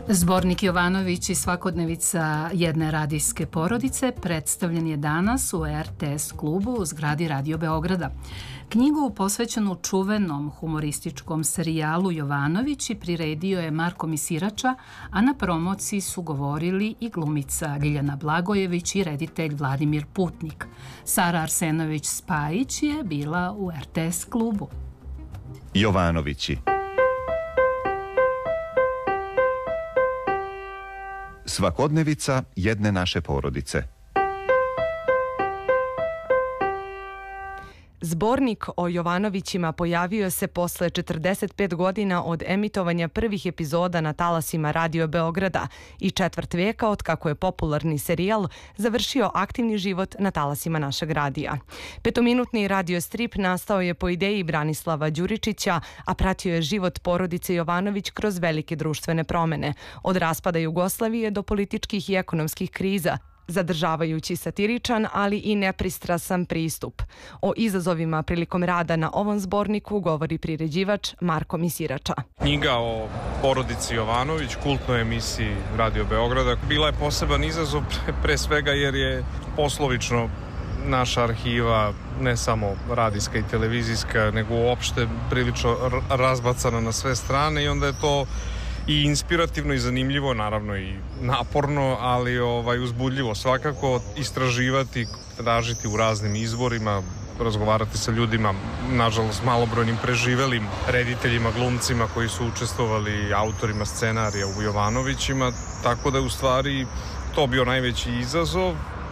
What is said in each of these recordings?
Zbornik Jovanović i svakodnevica jedne radijske porodice predstavljen je danas u RTS klubu u zgradi Radio Beograda. Knjigu posvećenu čuvenom humorističkom serijalu Jovanovići priredio je Marko Misirača, a na promociji su govorili i glumica Ljiljana Blagojević i reditelj Vladimir Putnik. Sara Arsenović-Spajić je bila u RTS klubu. Jovanovići. Svakodnevica jedne naše porodice. Zbornik o Jovanovićima pojavio se posle 45 godina od emitovanja prvih epizoda na talasima Radio Beograda i četvrt veka od kako je popularni serijal završio aktivni život na talasima našeg radija. Petominutni radio strip nastao je po ideji Branislava Đuričića, a pratio je život porodice Jovanović kroz velike društvene promene, od raspada Jugoslavije do političkih i ekonomskih kriza, zadržavajući satiričan, ali i nepristrasan pristup. O izazovima prilikom rada na ovom zborniku govori priređivač Marko Misirača. Knjiga o porodici Jovanović, kultnoj emisiji Radio Beograda, bila je poseban izazov pre svega jer je poslovično naša arhiva, ne samo radijska i televizijska, nego uopšte prilično razbacana na sve strane i onda je to i inspirativno i zanimljivo, naravno i naporno, ali uzbudljivo svakako istraživati, tražiti u raznim izvorima, razgovarati sa ljudima, nažalost malobrojnim preživelim rediteljima, glumcima koji su učestvovali, autorima scenarija u Jovanovićima, tako da je u stvari to bio najveći izazov,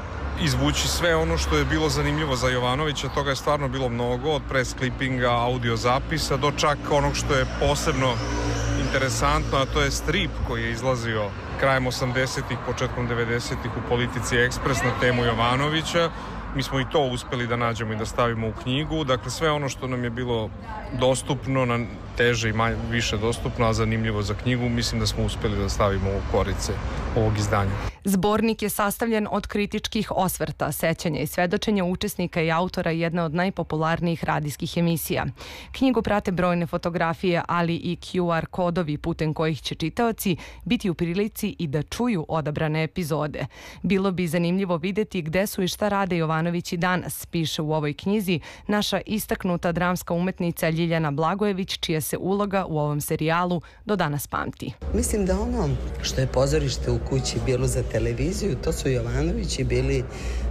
izvući sve ono što je bilo zanimljivo za Jovanovića. Toga je stvarno bilo mnogo, od press clippinga, audio zapisa do čak onog što je posebno interesantno, a to je strip koji je izlazio krajem 80-ih, početkom 90-ih u Politici Ekspres na temu Jovanovića. Mi smo i to uspeli da nađemo i da stavimo u knjigu. Dakle, sve ono što nam je bilo dostupno, na teže i više dostupno, a zanimljivo za knjigu, mislim da smo uspeli da stavimo u korice ovog izdanja. Zbornik je sastavljen od kritičkih osvrta, sećanja i svedočenja učesnika i autora jedne od najpopularnijih radijskih emisija. Knjigu prate brojne fotografije, ali i QR kodovi putem kojih će čitaoci biti u prilici i da čuju odabrane epizode. Bilo bi zanimljivo videti gde su i šta rade Jovanovići danas, piše u ovoj knjizi naša istaknuta dramska umetnica Ljiljana Blagojević, čija se uloga u ovom serijalu do danas pamti. Mislim da ono što je pozorište u kući bilo za televiziju, to su Jovanovići bili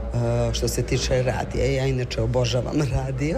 što se tiče radija. Ja inače obožavam radio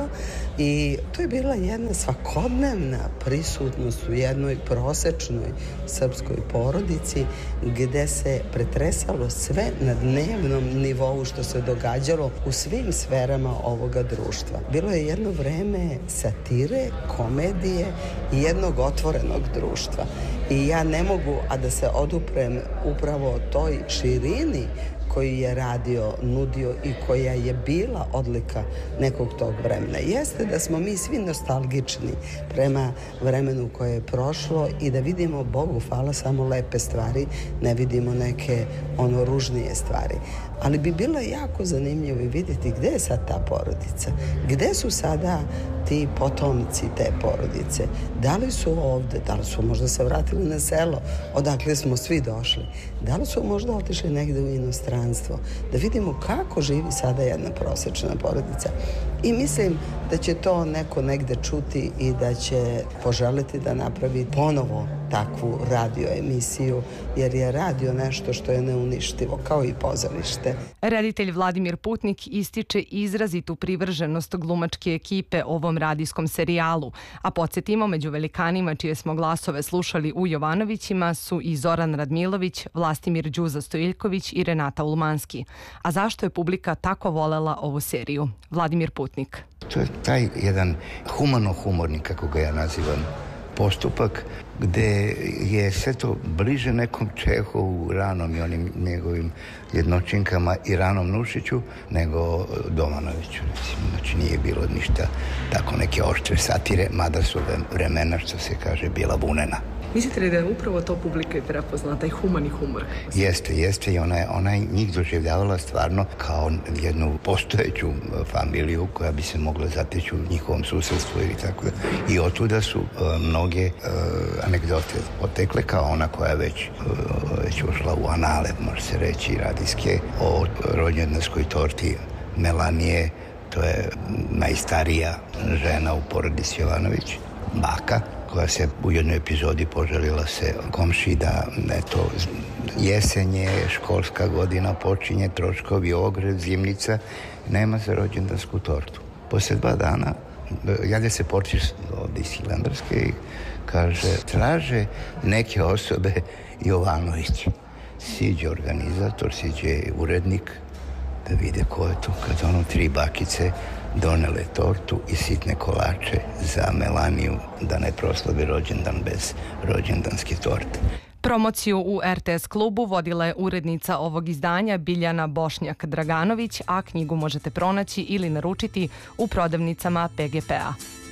i to je bila jedna svakodnevna prisutnost u jednoj prosečnoj srpskoj porodici gde se pretresalo sve na dnevnom nivou što se događalo u svim sferama ovoga društva. Bilo je jedno vreme satire, komedije i jednog otvorenog društva. I ja ne mogu a da se oduprem upravo toj širini koju je radio nudio i koja je bila odlika nekog tog vremena. Jeste da smo mi svi nostalgični prema vremenu koje je prošlo i da vidimo, Bogu hvala, samo lepe stvari, ne vidimo neke ružnije stvari. Ali bi bilo jako zanimljivo vidjeti gde je sad ta porodica, gde su sada ti potomci te porodice, da li su ovde, da li su možda se vratili na selo odakle smo svi došli, da li su možda otišli negde u inostranstvo, da vidimo kako živi sada jedna prosečna porodica. I mislim da će to neko negde čuti i da će poželiti da napravi ponovo takvu radio emisiju, jer je radio nešto što je neuništivo, kao i pozorište. Reditelj Vladimir Putnik ističe izrazitu privrženost glumačke ekipe ovom radijskom serijalu, a podsjetimo, među velikanima čije smo glasove slušali u Jovanovićima su i Zoran Radmilović, Vlastimir Đuza Stojiljković i Renata Ulmanski. A zašto je publika tako volela ovu seriju? Vladimir Putnik. To je taj jedan humano-humorni, kako ga ja nazivam, postupak gde je sve to bliže nekom Čehovu, Ranom i onim njegovim jednočinkama i Ranom Nušiću nego Domanoviću, recimo. Znači nije bilo ništa tako neke oštre satire, mada su vremena, što se kaže, bila vunena. Mislite li da je upravo to publika i prepoznala, taj humani humor? Jeste i ona je njih doživljavala stvarno kao jednu postojeću familiju koja bi se mogla zateći u njihovom susedstvu ili tako da. I otuda su mnoge anegdote potekle, kao ona koja je već ušla u anale, može se reći, radijske, o rođendanskoj torti Melanije. To je najstarija žena u porodici Jovanović, baka, koja se u jednoj epizodi poželila se komši da, eto, jesenje, školska godina počinje, troškovi, ogrev, zimnica, nema za rođendansku tortu. Posle 2 dana javlja se portir ovdje iz Hilandarske i kaže, traže neke osobe Jovanović. Siđe organizator, siđe urednik, da vide ko je to, kad 3 bakice donele tortu i sitne kolače za Melaniju, da ne proslavi rođendan bez rođendanske torte. Promociju u RTS klubu vodila je urednica ovog izdanja Biljana Bošnjak-Draganović, a knjigu možete pronaći ili naručiti u prodavnicama PGP-a.